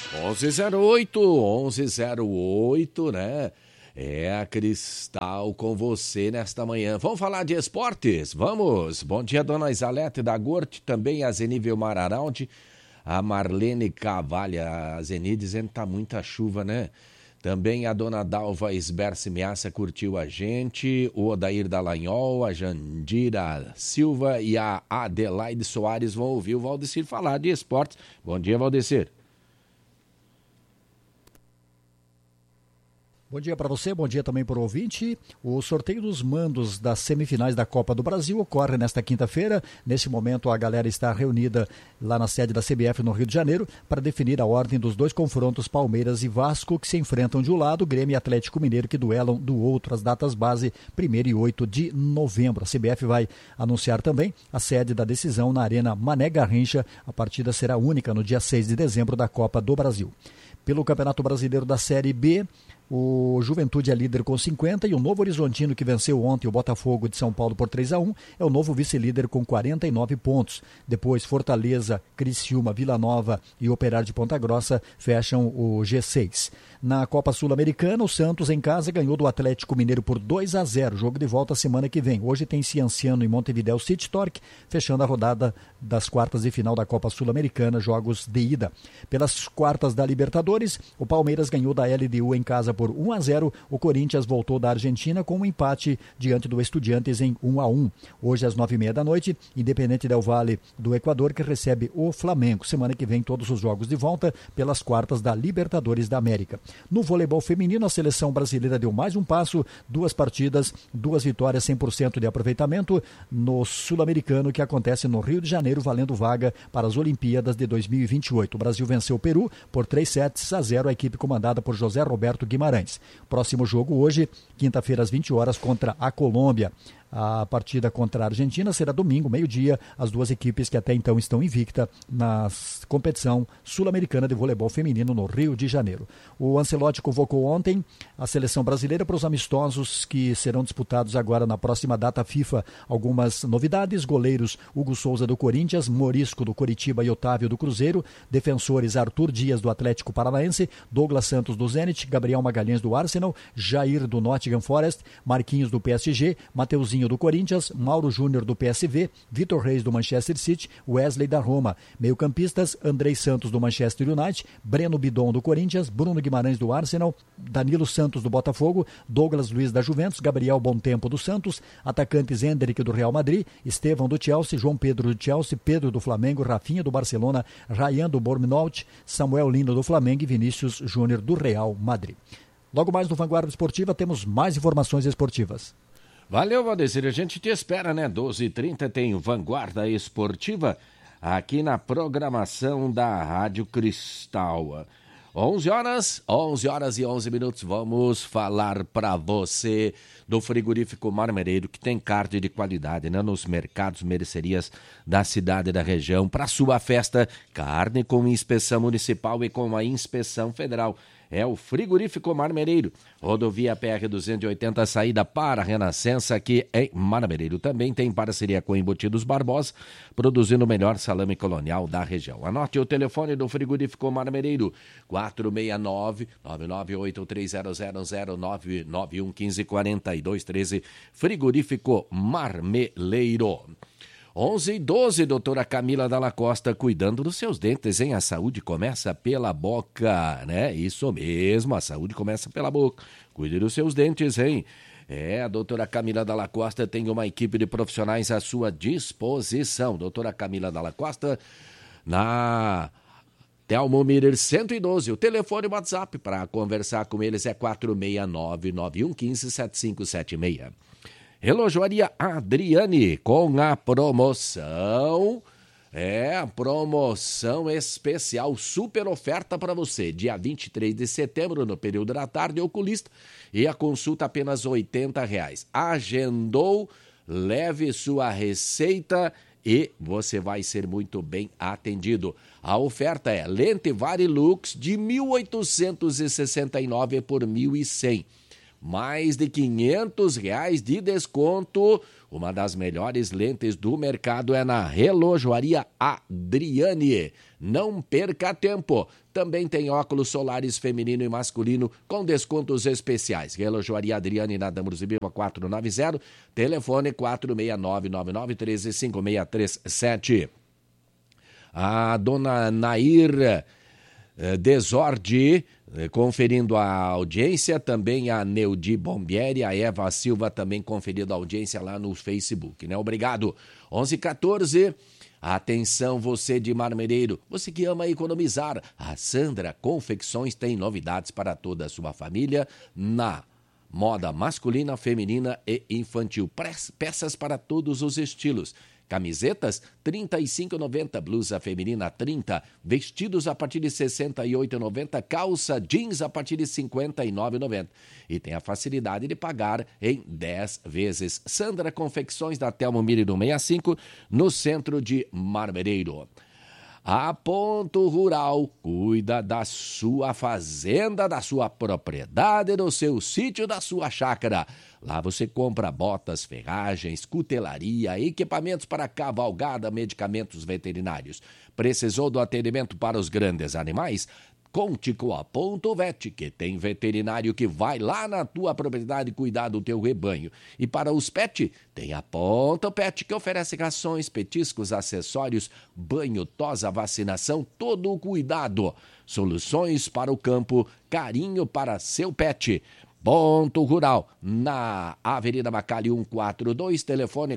11:08, né? É a Cristal com você nesta manhã. Vamos falar de esportes? Vamos! Bom dia, dona Isalete da Gorte, também a Zenível Mararaldi, a Marlene Cavalha, a Zeni dizendo que tá muita chuva, né? Também a dona Dalva Esberce Meaça curtiu a gente, o Odair Dallagnol, a Jandira Silva e a Adelaide Soares vão ouvir o Valdecir falar de esportes. Bom dia, Valdecir. Bom dia para você, bom dia também para o ouvinte. O sorteio dos mandos das semifinais da Copa do Brasil ocorre nesta quinta-feira. Neste momento a galera está reunida lá na sede da CBF no Rio de Janeiro para definir a ordem dos dois confrontos Palmeiras e Vasco que se enfrentam de um lado, Grêmio e Atlético Mineiro que duelam do outro, as datas base 1º e 8 de novembro. A CBF vai anunciar também a sede da decisão na Arena Mané Garrincha. A partida será única no dia 6 de dezembro da Copa do Brasil. Pelo Campeonato Brasileiro da Série B, o Juventude é líder com 50 e o Novo Horizontino, que venceu ontem o Botafogo de São Paulo por 3-1, é o novo vice-líder com 49 pontos. Depois, Fortaleza, Criciúma, Vila Nova e Operário de Ponta Grossa fecham o G6. Na Copa Sul-Americana, o Santos em casa ganhou do Atlético Mineiro por 2-0. Jogo de volta semana que vem. Hoje tem Cianciano e Montevidéu City Torque, fechando a rodada das quartas de final da Copa Sul-Americana, jogos de ida. Pelas quartas da Libertadores, o Palmeiras ganhou da LDU em casa por 1-0. O Corinthians voltou da Argentina com um empate diante do Estudiantes em 1-1. Hoje às 9h30 da noite, Independente Del Valle do Equador que recebe o Flamengo. Semana que vem todos os jogos de volta pelas quartas da Libertadores da América. No voleibol feminino, a seleção brasileira deu mais um passo, 2 partidas, 2 vitórias, 100% de aproveitamento no Sul-Americano que acontece no Rio de Janeiro, valendo vaga para as Olimpíadas de 2028. O Brasil venceu o Peru por 3-0, a equipe comandada por José Roberto Guimarães. Próximo jogo hoje, quinta-feira às 20 horas contra a Colômbia. A partida contra a Argentina será domingo, meio-dia, as duas equipes que até então estão invicta na competição sul-americana de voleibol feminino no Rio de Janeiro. O Ancelotti convocou ontem a seleção brasileira para os amistosos que serão disputados agora na próxima data FIFA. Algumas novidades: goleiros Hugo Souza do Corinthians, Morisco do Coritiba e Otávio do Cruzeiro, defensores Arthur Dias do Atlético Paranaense, Douglas Santos do Zenit, Gabriel Magalhães do Arsenal, Jair do Nottingham Forest, Marquinhos do PSG, Mateuzinho do Corinthians, Mauro Júnior do PSV, Vitor Reis do Manchester City, Wesley da Roma. Meio-campistas, Andrei Santos do Manchester United, Breno Bidon do Corinthians, Bruno Guimarães do Arsenal, Danilo Santos do Botafogo, Douglas Luiz da Juventus, Gabriel Bontempo do Santos, atacantes Endrick do Real Madrid, Estevão do Chelsea, João Pedro do Chelsea, Pedro do Flamengo, Rafinha do Barcelona, Ryan do Bournemouth, Samuel Lino do Flamengo e Vinícius Júnior do Real Madrid. Logo mais no Vanguarda Esportiva temos mais informações esportivas. Valeu, Valdecir. A gente te espera, né? 12h30 tem o Vanguarda Esportiva aqui na programação da Rádio Cristal. 11 horas e 11 minutos. Vamos falar para você do frigorífico Marmereiro, que tem carne de qualidade, né? Nos mercados, mercearias da cidade e da região. Para sua festa, carne com inspeção municipal e com a inspeção federal. É o frigorífico Marmereiro, rodovia PR-280, saída para a Renascença, aqui em Marmereiro. Também tem parceria com Embutidos Barbosa, produzindo o melhor salame colonial da região. Anote o telefone do frigorífico Marmereiro, 469-988-3000-991-1542-13, frigorífico Marmeleiro. 11h12, doutora Camila Dalla Costa, cuidando dos seus dentes, hein? A saúde começa pela boca, né? Isso mesmo, a saúde começa pela boca. Cuide dos seus dentes, hein? A doutora Camila Dalla Costa tem uma equipe de profissionais à sua disposição. Doutora Camila Dalla Costa, na Telmo Mirer 112. O telefone e o WhatsApp para conversar com eles é 469-9115-7576. Relojoaria Adriane, com a promoção, a promoção especial, super oferta para você, dia 23 de setembro, no período da tarde, oculista, e a consulta apenas R$80. Agendou, leve sua receita e você vai ser muito bem atendido. A oferta é lente Varilux de R$ 1.869 por R$ 1.100. Mais de R$500 de desconto Uma das melhores lentes do mercado é na Relojoaria Adriane. Não perca tempo. Também tem óculos solares feminino e masculino com descontos especiais. Relojoaria Adriane na Damos Biba 490, telefone 469-9913-5637. A dona Nair Desordi, conferindo a audiência, também a Neudi Bombieri, a Eva Silva também conferindo a audiência lá no Facebook, né? Obrigado. 11h14, atenção você de Marmereiro, você que ama economizar, a Sandra Confecções tem novidades para toda a sua família na moda masculina, feminina e infantil, peças para todos os estilos. Camisetas, R$ 35,90. Blusa feminina, R$ 30. Vestidos a partir de R$ 68,90. Calça jeans a partir de R$ 59,90. E tem a facilidade de pagar em 10 vezes. Sandra Confecções, da Telmo Miri do 65, no centro de Marmereiro. A Ponto Rural cuida da sua fazenda, da sua propriedade, do seu sítio, da sua chácara. Lá você compra botas, ferragens, cutelaria, equipamentos para cavalgada, medicamentos veterinários. Precisou do atendimento para os grandes animais? Conte com a Ponto Vet, que tem veterinário que vai lá na tua propriedade cuidar do teu rebanho. E para os pet, tem a Ponto Pet, que oferece rações, petiscos, acessórios, banho, tosa, vacinação, todo o cuidado. Soluções para o campo, carinho para seu pet. Ponto Rural, na Avenida Macalli 142, telefone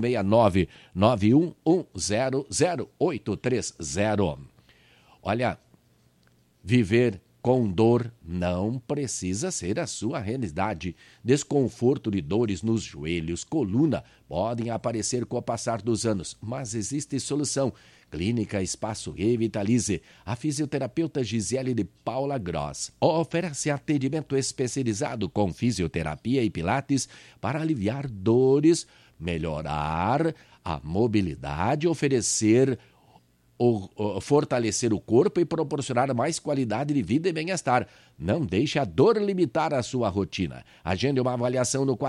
469-91100830. Olha, viver com dor não precisa ser a sua realidade. Desconforto e dores nos joelhos, coluna, podem aparecer com o passar dos anos, mas existe solução. Clínica Espaço Revitalize. A fisioterapeuta Gisele de Paula Gross oferece atendimento especializado com fisioterapia e pilates para aliviar dores, melhorar a mobilidade, fortalecer o corpo e proporcionar mais qualidade de vida e bem-estar. Não deixe a dor limitar a sua rotina. Agende uma avaliação no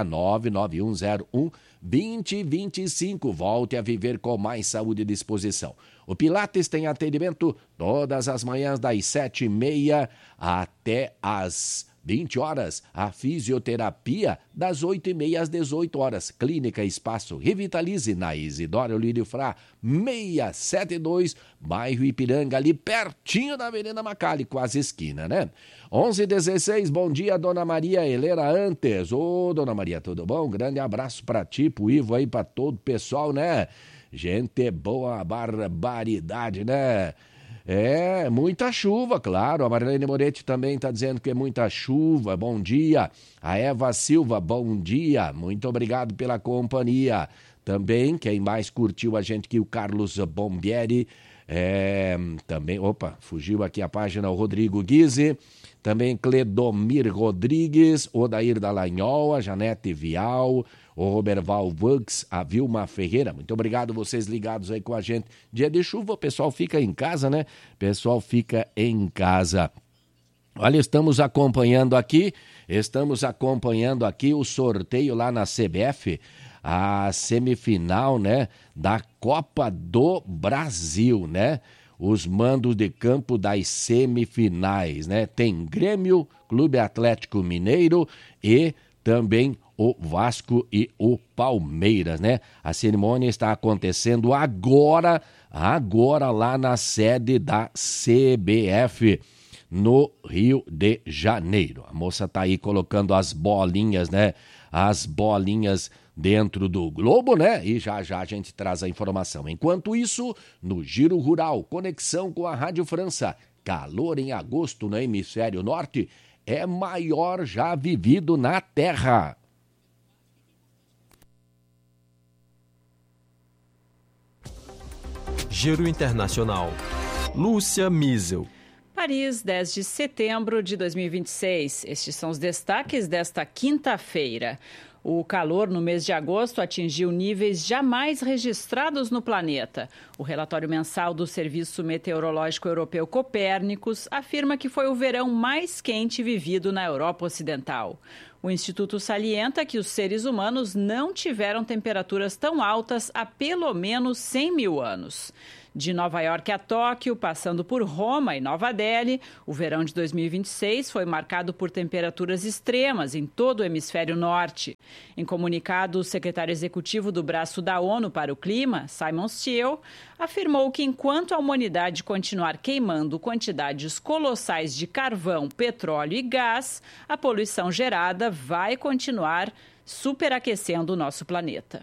469-9101-2025. Volte a viver com mais saúde e disposição. O Pilates tem atendimento todas as manhãs das 7h30 até as 20 horas, a fisioterapia das 8h30 às 18 horas. Clínica Espaço Revitalize, na Isidoro Lírio Frá, 672, bairro Ipiranga, ali pertinho da Avenida Macalli, quase esquina, né? 11h16, bom dia, Dona Maria Helena Antes. Ô, Dona Maria, tudo bom? Grande abraço pra ti, pro Ivo aí, pra todo o pessoal, né? Gente boa, barbaridade, né? É, muita chuva, claro. A Marlene Moretti também está dizendo que é muita chuva. Bom dia. A Eva Silva, bom dia. Muito obrigado pela companhia. Também, quem mais curtiu a gente que o Carlos Bombieri. Também, fugiu aqui a página, o Rodrigo Guise. Também Cledomir Rodrigues, Odair Dallagnol, a Janete Vial, o Roberval Vux, a Vilma Ferreira. Muito obrigado vocês ligados aí com a gente. Dia de chuva, o pessoal fica em casa, né? O pessoal fica em casa. Olha, estamos acompanhando aqui o sorteio lá na CBF, a semifinal, né, da Copa do Brasil, né? Os mandos de campo das semifinais, né? Tem Grêmio, Clube Atlético Mineiro e também o Vasco e o Palmeiras, né? A cerimônia está acontecendo agora lá na sede da CBF, no Rio de Janeiro. A moça tá aí colocando as bolinhas, né? As bolinhas dentro do globo, né? E já já a gente traz a informação. Enquanto isso, no Giro Rural, conexão com a Rádio França. Calor em agosto no hemisfério norte é maior já vivido na Terra. Giro Internacional. Lúcia Miesel. Paris, 10 de setembro de 2026. Estes são os destaques desta quinta-feira. O calor no mês de agosto atingiu níveis jamais registrados no planeta. O relatório mensal do Serviço Meteorológico Europeu Copérnicos afirma que foi o verão mais quente vivido na Europa Ocidental. O Instituto salienta que os seres humanos não tiveram temperaturas tão altas há pelo menos 100 mil anos. De Nova York a Tóquio, passando por Roma e Nova Delhi, o verão de 2026 foi marcado por temperaturas extremas em todo o hemisfério norte. Em comunicado, o secretário executivo do Braço da ONU para o Clima, Simon Stiell, afirmou que enquanto a humanidade continuar queimando quantidades colossais de carvão, petróleo e gás, a poluição gerada vai continuar superaquecendo o nosso planeta.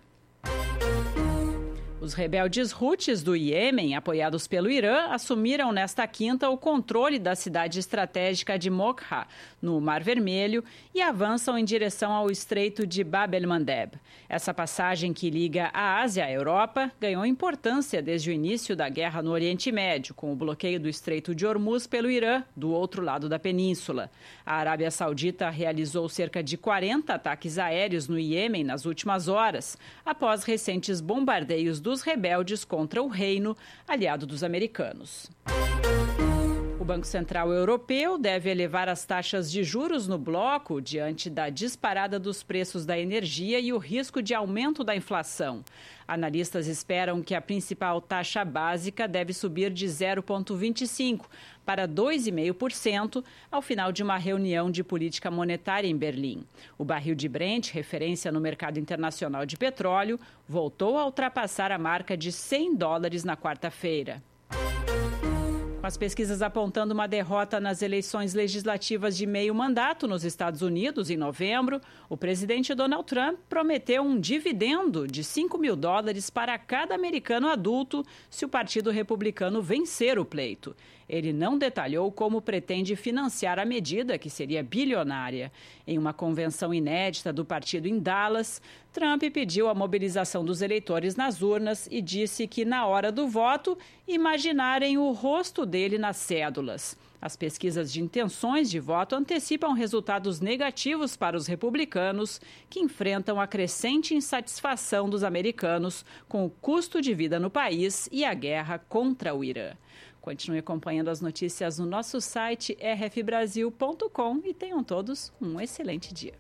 Os rebeldes Houthis do Iêmen, apoiados pelo Irã, assumiram nesta quinta o controle da cidade estratégica de Mokha, no Mar Vermelho, e avançam em direção ao Estreito de Bab el-Mandeb. Essa passagem que liga a Ásia à Europa ganhou importância desde o início da guerra no Oriente Médio, com o bloqueio do Estreito de Hormuz pelo Irã, do outro lado da península. A Arábia Saudita realizou cerca de 40 ataques aéreos no Iêmen nas últimas horas, após recentes bombardeios dos rebeldes contra o reino, aliado dos americanos. O Banco Central Europeu deve elevar as taxas de juros no bloco diante da disparada dos preços da energia e o risco de aumento da inflação. Analistas esperam que a principal taxa básica deve subir de 0,25% para 2,5% ao final de uma reunião de política monetária em Berlim. O barril de Brent, referência no mercado internacional de petróleo, voltou a ultrapassar a marca de $100 na quarta-feira. Com as pesquisas apontando uma derrota nas eleições legislativas de meio mandato nos Estados Unidos em novembro, o presidente Donald Trump prometeu um dividendo de $5 mil para cada americano adulto se o Partido Republicano vencer o pleito. Ele não detalhou como pretende financiar a medida, que seria bilionária. Em uma convenção inédita do partido em Dallas, Trump pediu a mobilização dos eleitores nas urnas e disse que, na hora do voto, imaginarem o rosto dele nas cédulas. As pesquisas de intenções de voto antecipam resultados negativos para os republicanos, que enfrentam a crescente insatisfação dos americanos com o custo de vida no país e a guerra contra o Irã. Continue acompanhando as notícias no nosso site rfbrasil.com e tenham todos um excelente dia.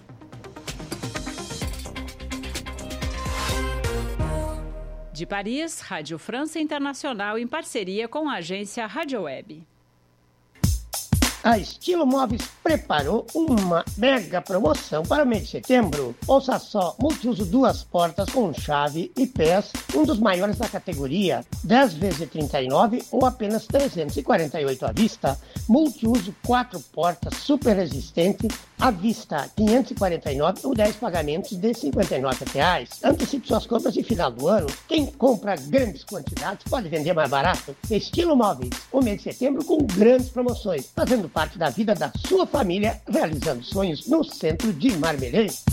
De Paris, Rádio França Internacional em parceria com a agência Rádio Web. A Estilo Móveis preparou uma mega promoção para o mês de setembro. Ouça só, multiuso 2 portas com chave e pés, um dos maiores da categoria, 10 vezes de 39 ou apenas 348 à vista. Multiuso 4 portas super resistente, à vista 549 ou 10 pagamentos de R$ 59. Antecipe suas compras de final do ano. Quem compra grandes quantidades pode vender mais barato. Estilo Móveis, o mês de setembro com grandes promoções, fazendo parte da vida da sua família, realizando sonhos no centro de Marmeleiro.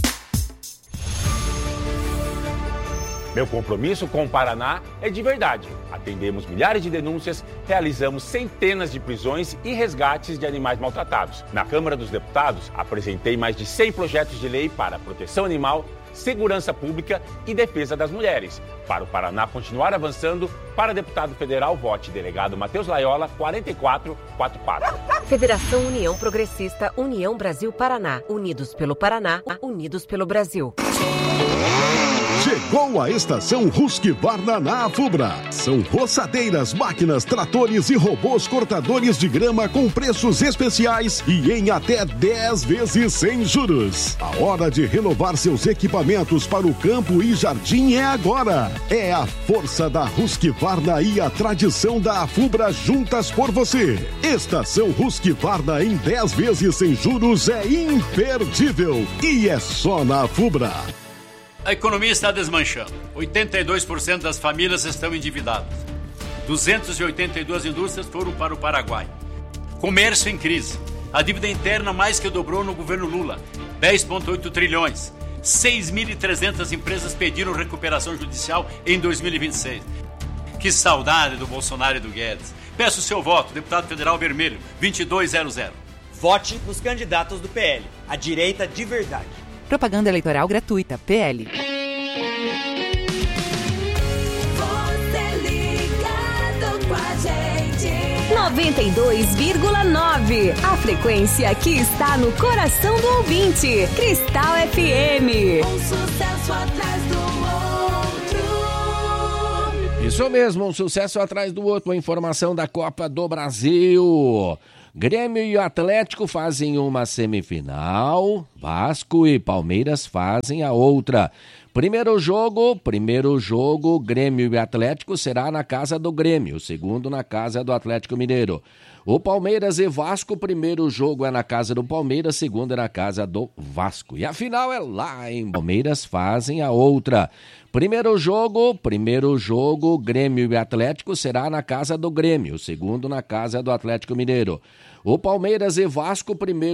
Meu compromisso com o Paraná é de verdade. Atendemos milhares de denúncias, realizamos centenas de prisões e resgates de animais maltratados. Na Câmara dos Deputados, apresentei mais de 100 projetos de lei para proteção animal, segurança pública e defesa das mulheres. Para o Paraná continuar avançando, para deputado federal, vote delegado Matheus Laiola, 4444. Federação União Progressista, União Brasil Paraná. Unidos pelo Paraná, unidos pelo Brasil. Chegou a estação Husqvarna na Afubra. São roçadeiras, máquinas, tratores e robôs cortadores de grama com preços especiais e em até 10 vezes sem juros. A hora de renovar seus equipamentos para o campo e jardim é agora. É a força da Husqvarna e a tradição da Afubra juntas por você. Estação Husqvarna em 10 vezes sem juros é imperdível e é só na Afubra. A economia está desmanchando. 82% das famílias estão endividadas. 282 indústrias foram para o Paraguai. Comércio em crise. A dívida interna mais que dobrou no governo Lula. 10,8 trilhões. 6.300 empresas pediram recuperação judicial em 2026. Que saudade do Bolsonaro e do Guedes. Peço o seu voto, deputado federal vermelho, 2200. Vote nos candidatos do PL, a direita de verdade. Propaganda eleitoral gratuita. PL. 92,9. A frequência que está no coração do ouvinte. Cristal FM. Um sucesso atrás do outro. Isso mesmo, um sucesso atrás do outro. A informação da Copa do Brasil. Grêmio e Atlético fazem uma semifinal. Vasco e Palmeiras fazem a outra. Primeiro jogo, Grêmio e Atlético será na casa do Grêmio, segundo na casa do Atlético Mineiro. O Palmeiras e Vasco, primeiro jogo é na casa do Palmeiras, segundo é na casa do Vasco. E a final é lá em Palmeiras, fazem a outra. Primeiro jogo, Grêmio e Atlético será na casa do Grêmio, segundo na casa do Atlético Mineiro. O Palmeiras e Vasco, primeiro